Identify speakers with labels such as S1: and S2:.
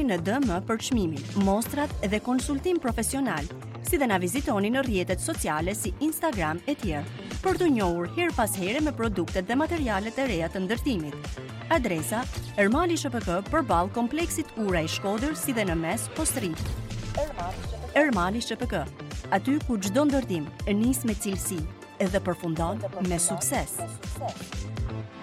S1: kontaktin në DM për çmimin, mostrat dhe konsultim profesional, si dhe na vizitoni në rrjetet sociale si Instagram e tjerë, për të njohur her pas here me produktet dhe materialet e reja të ndërtimit. Adresa: Ermali SHPK përballë kompleksit Ura i Shkodër, si dhe në mes Postrit. Ermali SHPK, aty ku çdo ndërtim nis me cilësi dhe përfundon me sukses.